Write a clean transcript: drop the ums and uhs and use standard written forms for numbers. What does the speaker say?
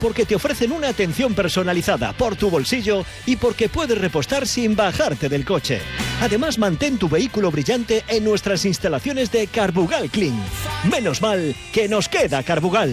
porque te ofrecen una atención personalizada por tu bolsillo y porque puedes repostar sin bajarte del coche. Además, mantén tu vehículo brillante en nuestras instalaciones de Carbugal Clean. Menos mal que nos queda Carbugal.